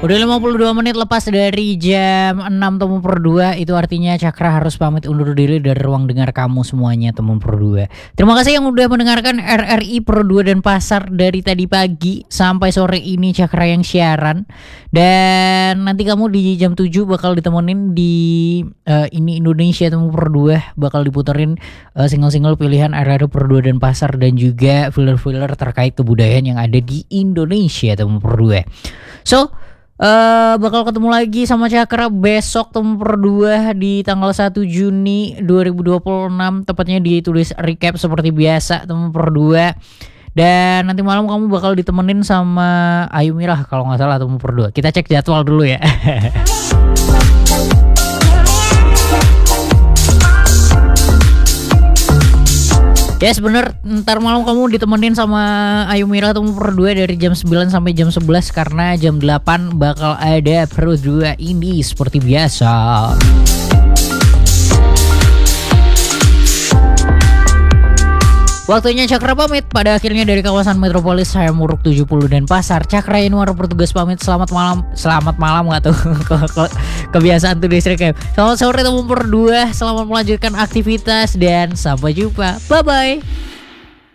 Udah 52 menit lepas dari jam 6 teman berdua. Itu artinya Cakra harus pamit undur diri dari ruang dengar kamu semuanya teman berdua. Terima kasih yang udah mendengarkan RRI Pro 2 dan Pasar dari tadi pagi sampai sore ini Cakra yang siaran. Dan nanti kamu di jam 7 bakal ditemenin di ini Indonesia teman berdua, bakal diputerin single-single pilihan RRI Pro 2 dan Pasar dan juga filler-filler terkait kebudayaan yang ada di Indonesia teman berdua. So bakal ketemu lagi sama Cakra besok teman berdua di tanggal 1 Juni 2026, tepatnya ditulis recap seperti biasa teman berdua. Dan nanti malam kamu bakal ditemenin sama Ayu Mirah kalau nggak salah teman berdua. Kita cek jadwal dulu ya. Yes bener, ntar malam kamu ditemenin sama Ayu Mira temu berdua dari jam 9 sampai jam 11 karena jam 8 bakal ada Pro 2 ini seperti biasa. Waktunya Cakra pamit. Pada akhirnya dari kawasan metropolis saya Muruk 70 dan Pasar, Cakra Yanuar bertugas pamit. Selamat malam gak tuh kebiasaan tuh distrik. Selamat sore teman berdua, selamat melanjutkan aktivitas dan sampai jumpa. Bye bye.